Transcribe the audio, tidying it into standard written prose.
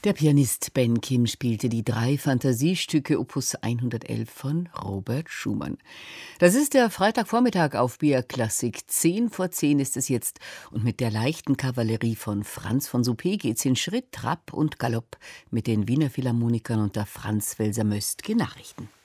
Der Pianist Ben Kim spielte die 3 Fantasiestücke Opus 111 von Robert Schumann. Das ist der Freitagvormittag auf BR Klassik. 10 vor 10 ist es jetzt. Und mit der leichten Kavallerie von Franz von Suppé geht's in Schritt, Trab und Galopp mit den Wiener Philharmonikern unter Franz Welser-Möstke Nachrichten.